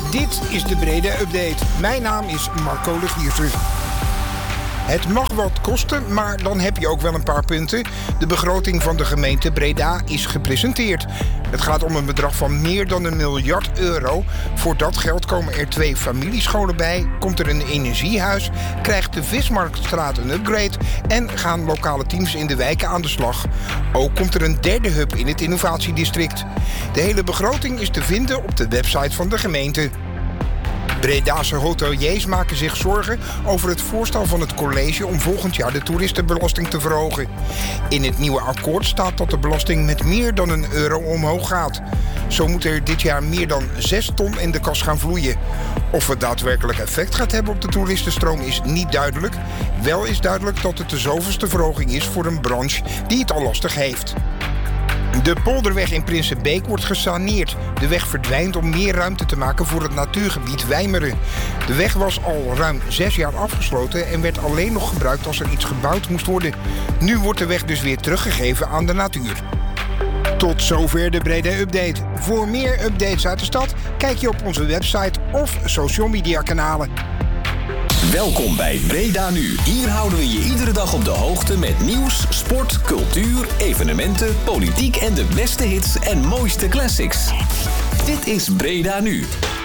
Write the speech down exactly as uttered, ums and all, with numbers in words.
Dit is de Breda Update. Mijn naam is Marco de Giersen. Het mag wat kosten, maar dan heb je ook wel een paar punten. De begroting van de gemeente Breda is gepresenteerd. Het gaat om een bedrag van meer dan een miljard euro. Voor dat geld komen er twee familiescholen bij, komt er een energiehuis, krijgt de Vismarktstraat een upgrade en gaan lokale teams in de wijken aan de slag. Ook komt er een derde hub in het innovatiedistrict. De hele begroting is te vinden op de website van de gemeente. Bredase hoteliers maken zich zorgen over het voorstel van het college om volgend jaar de toeristenbelasting te verhogen. In het nieuwe akkoord staat dat de belasting met meer dan een euro omhoog gaat. Zo moet er dit jaar meer dan zes ton in de kas gaan vloeien. Of het daadwerkelijk effect gaat hebben op de toeristenstroom is niet duidelijk. Wel is duidelijk dat het de zoveelste verhoging is voor een branche die het al lastig heeft. De Polderweg in Prinsenbeek wordt gesaneerd. De weg verdwijnt om meer ruimte te maken voor het natuurgebied Wijmeren. De weg was al ruim zes jaar afgesloten en werd alleen nog gebruikt als er iets gebouwd moest worden. Nu wordt de weg dus weer teruggegeven aan de natuur. Tot zover de Breda Update. Voor meer updates uit de stad kijk je op onze website of social media kanalen. Welkom bij Breda Nu. Hier houden we je iedere dag op de hoogte met nieuws, sport, cultuur, evenementen, politiek en de beste hits en mooiste classics. Dit is Breda Nu.